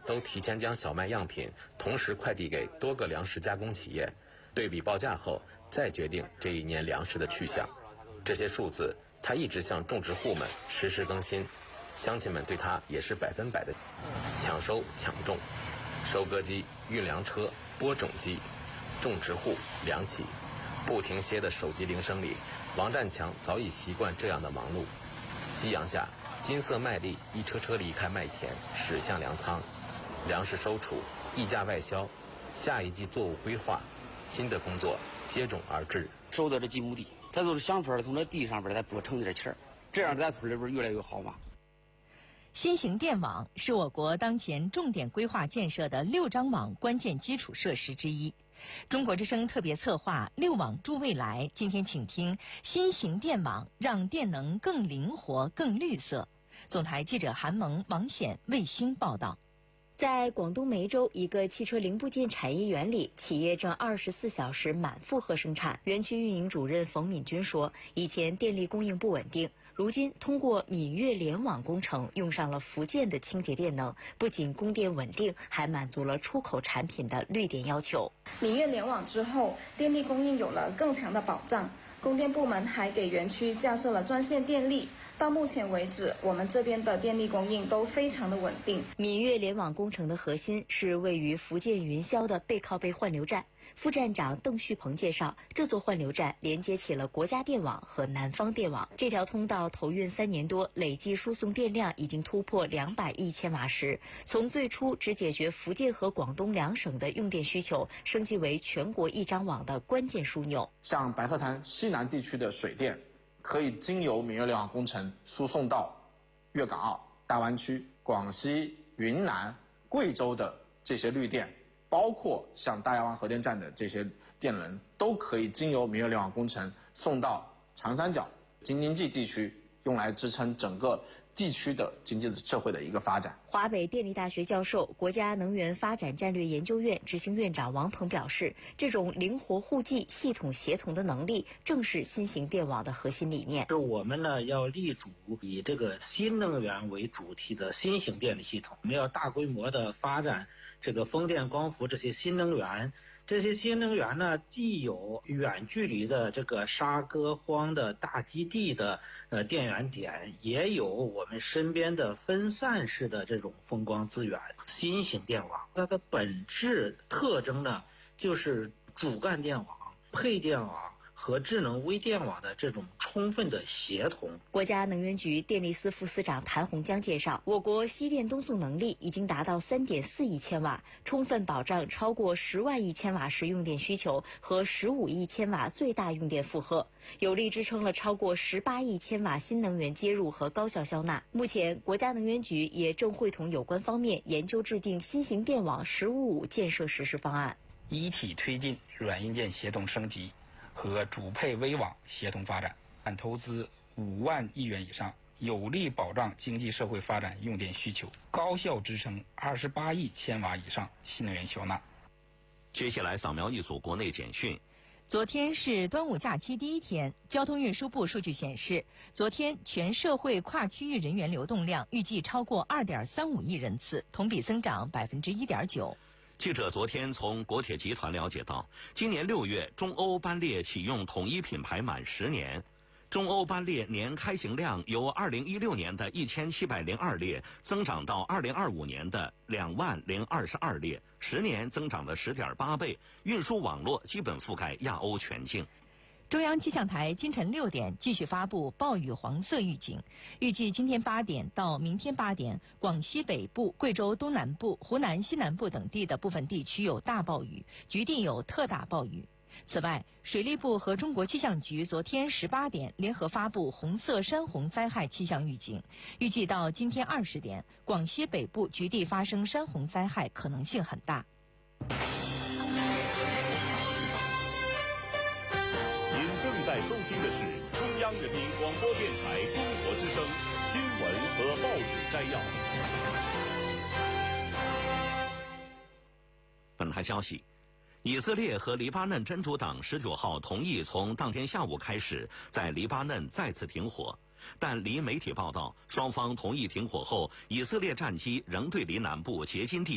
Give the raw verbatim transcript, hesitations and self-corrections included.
都提前将小麦样品同时快递给多个粮食加工企业，对比报价后再决定这一年粮食的去向。这些数字他一直向种植户们实时更新，乡亲们对他也是百分百的抢收抢种。收割机、运粮车、播种机、种植户、粮企，不停歇的手机铃声里，王占强早已习惯这样的忙碌。夕阳下，金色麦粒一车车离开麦田，驶向粮仓，粮食收储、溢价外销，下一季作物规划，新的工作接踵而至。 收到这几亩地，咱就是想法从这地上边再多挣点钱，这样咱村里边越来越好嘛。 新型电网是我国当前重点规划建设的六张网关键基础设施之一。中国之声特别策划六网助未来，今天请听新型电网让电能更灵活、更绿色。总台记者韩萌、王显卫星报道。 在广东梅州一个汽车零部件产业园里，企业正二十四小时满负荷生产。园区运营主任冯敏军说，以前电力供应不稳定，如今通过闽粤联网工程，用上了福建的清洁电能，不仅供电稳定，还满足了出口产品的绿电要求。 闽粤联网之后，电力供应有了更强的保障，供电部门还给园区架设了专线电力。到目前为止，我们这边的电力供应都非常的稳定。 闽粤联网工程的核心是位于福建云霄的背靠背换流站。副站长邓旭鹏介绍，这座换流站连接起了国家电网和南方电网。这条通道投运三年多，累计输送电量已经突破两百亿千瓦时。从最初只解决福建和广东两省的用电需求，升级为全国一张网的关键枢纽。 像白鹤潭西南地区的水电，可以经由闽粤联网工程输送到粤港澳大湾区、广西、云南、贵州的这些绿电，包括像大亚湾核电站的这些电能，都可以经由闽粤联网工程送到长三角、京津冀地区，用来支撑整个地区的经济社会的一个发展。 华北电力大学教授、国家能源发展战略研究院执行院长王鹏表示，这种灵活互济、系统协同的能力，正是新型电网的核心理念。 是我们呢要立足以这个新能源为主题的新型电力系统，我们要大规模的发展这个风电、光伏这些新能源。这些新能源呢，既有远距离的这个沙戈荒的大基地的呃电源点，也有我们身边的分散式的这种风光资源。新型电网它的本质特征呢，就是主干电网、配电网和智能微电网的这种充分的协同。 国家能源局电力司副司长谭洪江介绍，我国西电东送能力已经达到 三点四亿千瓦，充分保障超过十万亿千瓦时用电需求和十五亿千瓦最大用电负荷，有力支撑了超过十八亿千瓦新能源接入和高效消纳。目前，国家能源局也正会同有关方面研究制定新型电网“十五五”建设实施方案， 一体推进软硬件协同升级和主配微网协同发展，按投资五万亿元以上，有力保障经济社会发展用电需求，高效支撑二十八亿千瓦以上新能源消纳。 接下来扫描一组国内简讯。 昨天是端午假期第一天，交通运输部数据显示，昨天全社会跨区域人员流动量预计超过 二点三五亿人次，同比增长 百分之一点九。 记者昨天从国铁集团了解到，今年六月中欧班列启用统一品牌满十年，中欧班列年开行量由二零一六年的一千七百零二列增长到二零二五年的两万零二十二列，十年增长了 十点八倍，运输网络基本覆盖亚欧全境。 中央气象台今晨六点继续发布暴雨黄色预警，预计今天八点到明天八点，广西北部、贵州东南部、湖南西南部等地的部分地区有大暴雨，局地有特大暴雨。此外，水利部和中国气象局昨天十八点联合发布红色山洪灾害气象预警，预计到今天二十点，广西北部局地发生山洪灾害可能性很大。 正在收听的是中央人民广播电台中国之声新闻和报纸摘要。 本台消息，以色列和黎巴嫩真主党十九号同意从当天下午开始在黎巴嫩再次停火，但黎媒体报道，双方同意停火后，以色列战机仍对黎南部结金地